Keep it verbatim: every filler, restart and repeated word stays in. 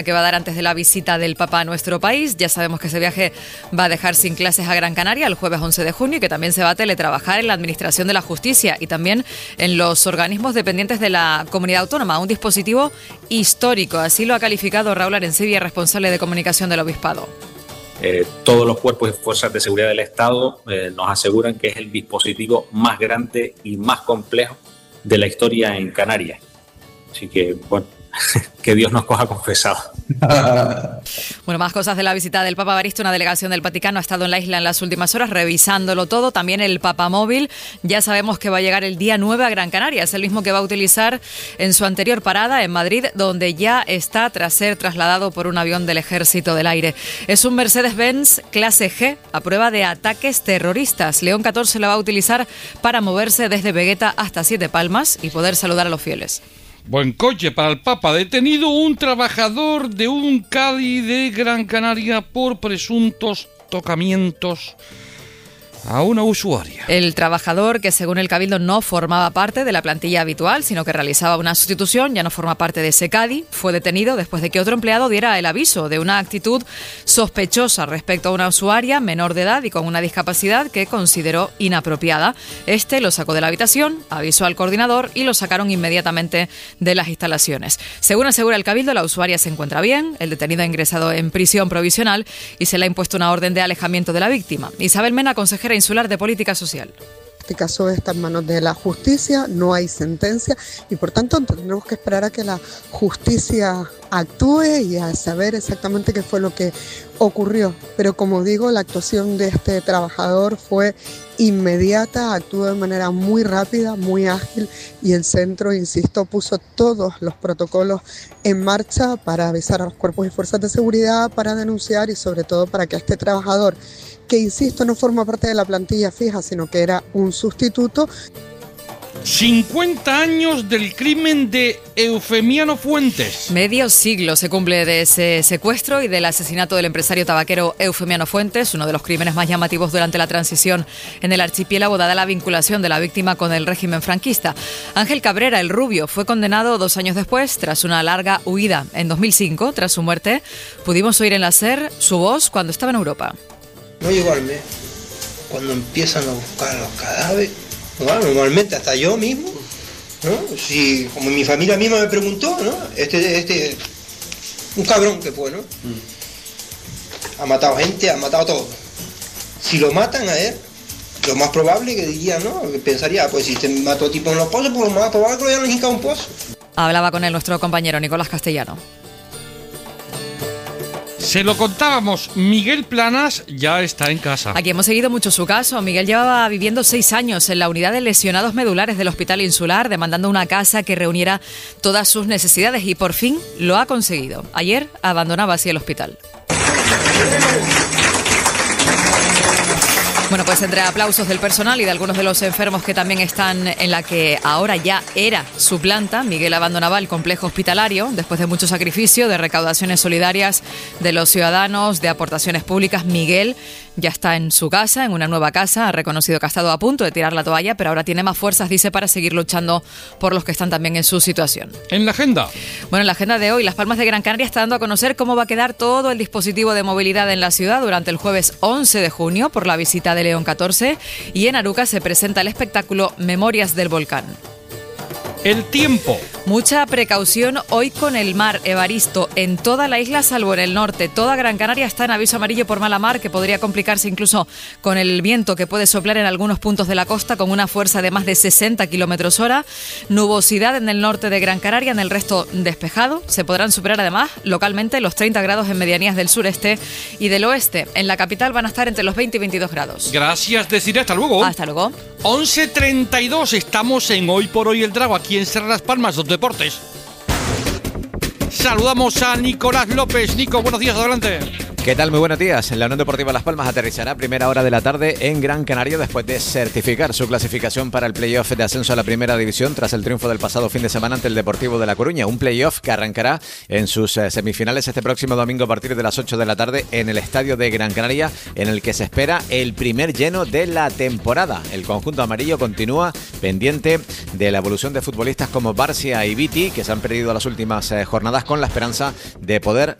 que va a dar antes de la visita del Papa a nuestro país. Ya sabemos que ese viaje va a dejar sin clases a Gran Canaria el jueves once de junio y que también se va a teletrabajar en la Administración de la Justicia y también en los organismos dependientes de la comunidad autónoma. Un dispositivo histórico, así lo ha calificado Raúl Arencibia, responsable de comunicación del Obispado. Eh, todos los cuerpos y fuerzas de seguridad del Estado eh, nos aseguran que es el dispositivo más grande y más complejo de la historia en Canarias. Así que, bueno, que Dios nos coja confesado. Bueno, más cosas de la visita del Papa Evaristo. Una delegación del Vaticano ha estado en la isla en las últimas horas revisándolo todo. También el Papamóvil. Ya sabemos que va a llegar el día nueve a Gran Canaria. Es el mismo que va a utilizar en su anterior parada en Madrid, donde ya está tras ser trasladado por un avión del Ejército del Aire. Es un Mercedes-Benz clase G a prueba de ataques terroristas. León catorce lo va a utilizar para moverse desde Vegueta hasta Siete Palmas y poder saludar a los fieles. Buen coche para el Papa. Detenido un trabajador de un Cadi de Gran Canaria por presuntos tocamientos a una usuaria. El trabajador, que según el Cabildo no formaba parte de la plantilla habitual, sino que realizaba una sustitución, ya no forma parte de ese Cadi, fue detenido después de que otro empleado diera el aviso de una actitud sospechosa respecto a una usuaria menor de edad y con una discapacidad que consideró inapropiada. Este lo sacó de la habitación, avisó al coordinador y lo sacaron inmediatamente de las instalaciones. Según asegura el Cabildo, la usuaria se encuentra bien, el detenido ha ingresado en prisión provisional y se le ha impuesto una orden de alejamiento de la víctima. Isabel Mena, consejera insular de Política Social. Este caso está en manos de la justicia, no hay sentencia y por tanto tendremos que esperar a que la justicia actúe y a saber exactamente qué fue lo que ocurrió. Pero como digo, la actuación de este trabajador fue inmediata, actuó de manera muy rápida, muy ágil y el centro, insisto, puso todos los protocolos en marcha para avisar a los cuerpos y fuerzas de seguridad, para denunciar y sobre todo para que a este trabajador, que insisto no forma parte de la plantilla fija, sino que era un sustituto. cincuenta años del crimen de Eufemiano Fuentes. Medio siglo se cumple de ese secuestro y del asesinato del empresario tabaquero Eufemiano Fuentes, uno de los crímenes más llamativos durante la transición en el archipiélago, dada la vinculación de la víctima con el régimen franquista. Ángel Cabrera, el Rubio, fue condenado dos años después tras una larga huida. En dos mil cinco, tras su muerte, pudimos oír en la SER su voz cuando estaba en Europa. No llegó al mes, cuando empiezan a buscar los cadáveres, bueno, normalmente hasta yo mismo, ¿no? Si, como mi familia misma me preguntó, ¿no? Este, este, un cabrón que fue, ¿no? Ha matado gente, ha matado todo. Si lo matan a él, lo más probable que diría, ¿no? Pensaría, pues si te mató tipo en los pozos, pues lo más probable que lo hayan hincado un pozo. Hablaba con él nuestro compañero Nicolás Castellano. Se lo contábamos, Miguel Planas ya está en casa. Aquí hemos seguido mucho su caso. Miguel llevaba viviendo seis años en la unidad de lesionados medulares del Hospital Insular, demandando una casa que reuniera todas sus necesidades y por fin lo ha conseguido. Ayer abandonaba así el hospital. Bueno, pues entre aplausos del personal y de algunos de los enfermos que también están en la que ahora ya era su planta, Miguel abandonaba el complejo hospitalario después de mucho sacrificio, de recaudaciones solidarias de los ciudadanos, de aportaciones públicas. Miguel ya está en su casa, en una nueva casa, ha reconocido que ha estado a punto de tirar la toalla, pero ahora tiene más fuerzas, dice, para seguir luchando por los que están también en su situación. En la agenda. Bueno, en la agenda de hoy, Las Palmas de Gran Canaria está dando a conocer cómo va a quedar todo el dispositivo de movilidad en la ciudad durante el jueves once de junio por la visita de León catorce y en Aruca se presenta el espectáculo Memorias del Volcán. El tiempo. Mucha precaución hoy con el mar, Evaristo, en toda la isla salvo en el norte. Toda Gran Canaria está en aviso amarillo por mala mar, que podría complicarse incluso con el viento que puede soplar en algunos puntos de la costa con una fuerza de más de sesenta kilómetros hora. Nubosidad en el norte de Gran Canaria, en el resto despejado. Se podrán superar además localmente los treinta grados en medianías del sureste y del oeste. En la capital van a estar entre los veinte y veintidós grados. Gracias, Desiree. Hasta luego. Hasta luego. once treinta y dos. Estamos en Hoy por Hoy el Drago, aquí en Serra Las Palmas, los deportes. Saludamos a Nicolás López. Nico, buenos días, adelante. ¿Qué tal? Muy buenos días. La Unión Deportiva Las Palmas aterrizará a primera hora de la tarde en Gran Canaria después de certificar su clasificación para el playoff de ascenso a la primera división tras el triunfo del pasado fin de semana ante el Deportivo de La Coruña. Un playoff que arrancará en sus semifinales este próximo domingo a partir de las ocho de la tarde en el estadio de Gran Canaria, en el que se espera el primer lleno de la temporada. El conjunto amarillo continúa pendiente de la evolución de futbolistas como Barcia y Viti, que se han perdido las últimas jornadas, con la esperanza de poder